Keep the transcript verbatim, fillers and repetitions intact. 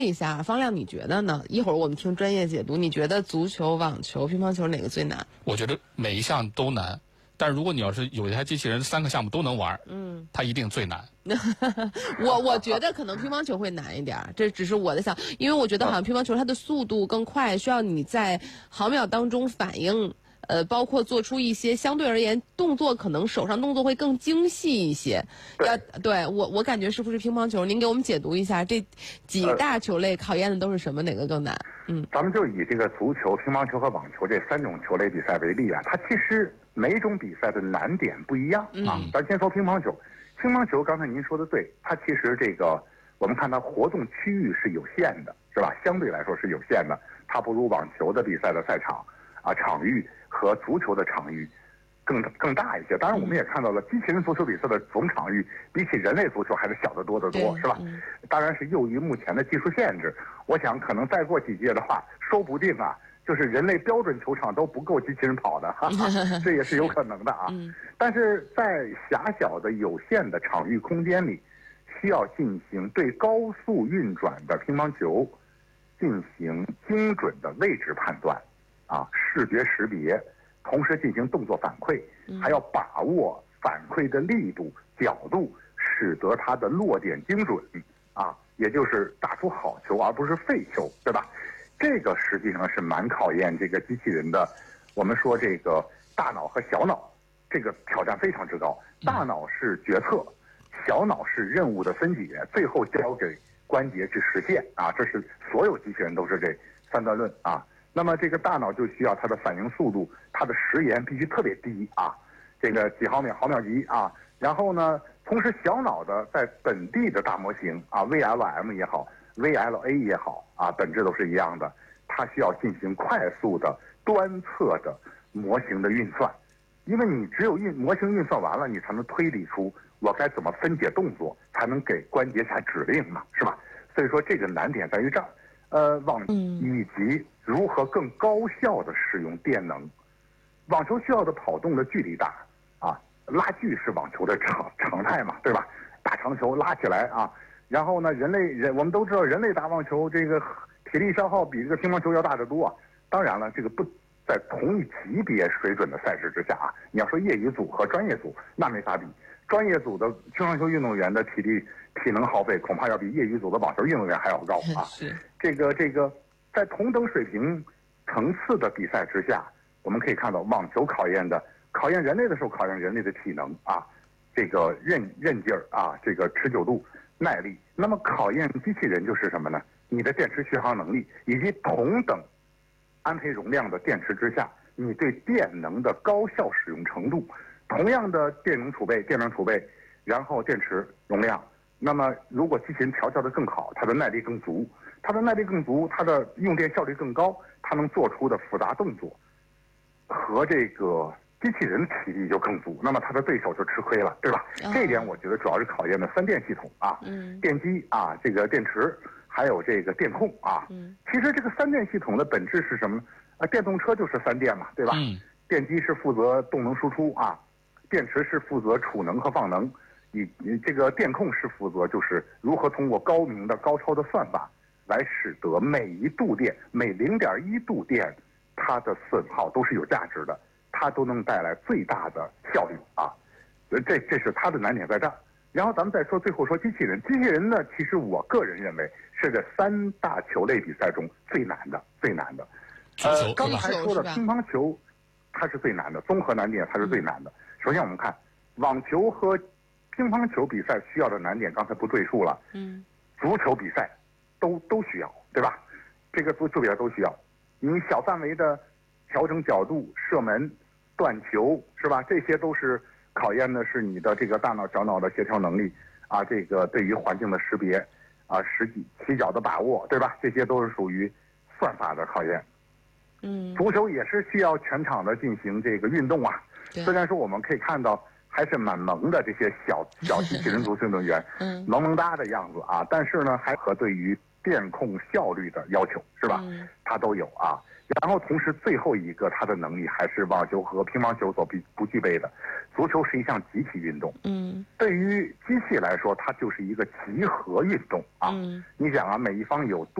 一下，方亮，你觉得呢？一会儿我们听专业解读，你觉得足球、网球、乒乓球哪个最难？ 我觉得每一项都难，但是如果你要是有一台机器人三个项目都能玩， 嗯， 它一定最难。 我我觉得可能乒乓球会难一点，这只是我的想，因为我觉得好像乒乓球它的速度更快，需要你在毫秒当中反应。呃，包括做出一些相对而言动作，可能手上动作会更精细一些。要对我，我感觉是不是乒乓球？您给我们解读一下这几大球类考验的都是什么？哪个更难？嗯， 咱们就以这个足球、乒乓球和网球这三种球类比赛为例啊，它其实每一种比赛的难点不一样啊。 嗯、 咱先说乒乓球，乒乓球刚才您说的对，它其实这个我们看它活动区域是有限的，是吧？相对来说是有限的，它不如网球的比赛的赛场啊场域。和足球的场域更更大一些，当然我们也看到了机器人足球比赛的总场域比起人类足球还是小得多得多，是吧？嗯、当然是由于目前的技术限制，我想可能再过几届的话，说不定啊，就是人类标准球场都不够机器人跑的，哈哈，这也是有可能的啊。嗯、但是在狭小的有限的场域空间里，需要进行对高速运转的乒乓球进行精准的位置判断。啊，视觉识别，同时进行动作反馈，还要把握反馈的力度、角度，使得它的落点精准。啊，也就是打出好球，而不是废球，对吧？这个实际上是蛮考验这个机器人的。我们说这个大脑和小脑，这个挑战非常之高。大脑是决策，小脑是任务的分解，最后交给关节去实现。啊，这是所有机器人都是这三段论啊。那么这个大脑就需要它的反应速度，它的时延必须特别低啊，这个几毫秒毫秒级啊。然后呢，同时小脑的在本地的大模型啊 ，V L M 也好 ，V L A 也好啊，本质都是一样的，它需要进行快速的端侧的模型的运算，因为你只有运模型运算完了，你才能推理出我该怎么分解动作，才能给关节下指令嘛，是吧？所以说这个难点在于这儿。呃，网以及如何更高效的使用电能。网球需要的跑动的距离大啊，拉锯是网球的常常态嘛，对吧？打长球拉起来啊，然后呢，人类人我们都知道，人类打网球这个体力消耗比这个乒乓球要大得多。当然了，这个不在同一级别水准的赛事之下啊，你要说业余组和专业组那没法比，专业组的乒乓球运动员的体力。体能耗费恐怕要比业余组的网球运动员还要高啊！ 是这个这个，在同等水平层次的比赛之下，我们可以看到网球考验的考验人类的时候，考验人类的体能啊，这个韧韧劲儿啊，这个持久度、耐力。那么考验机器人就是什么呢？你的电池续航能力，以及同等安培容量的电池之下，你对电能的高效使用程度。同样的电能储备、电能储备，然后电池容量。那么，如果机器人调教的更好，它的耐力更足，它的耐力更足，它的用电效率更高，它能做出的复杂动作和这个机器人体力就更足，那么它的对手就吃亏了，对吧？哦、这一点我觉得主要是考验的三电系统啊，嗯、电机啊，这个电池，还有这个电控啊。嗯、其实这个三电系统的本质是什么呢？啊，电动车就是三电嘛，对吧？嗯、电机是负责动能输出啊，电池是负责储能和放能。以这个电控是负责，就是如何通过高明的高超的算法，来使得每一度电、每零点一度电，它的损耗都是有价值的，它都能带来最大的效率啊。这这是它的难点在这儿。然后咱们再说，最后说机器人，机器人呢，其实我个人认为是这三大球类比赛中最难的，最难的。呃，刚才说的乒乓球，它是最难的，综合难点它是最难的。首先我们看网球和乒乓球比赛需要的难点，刚才不赘述了。嗯，足球比赛都都需要，对吧？这个足球比赛都需要。你小范围的调整角度、射门、断球，是吧？这些都是考验的是你的这个大脑、小脑的协调能力啊，这个对于环境的识别啊，实际起脚的把握，对吧？这些都是属于算法的考验。嗯，足球也是需要全场的进行这个运动啊。虽然说我们可以看到。还是蛮萌的这些小小机器人足球运动员，嗯，萌萌哒的样子啊。但是呢，还和对于电控效率的要求，是吧？ 嗯， 它都有啊。然后同时最后一个它的能力还是网球和乒乓球所不不具备的。足球是一项集体运动， 嗯， 对于机器来说，它就是一个集合运动啊。 嗯， 你想啊，每一方有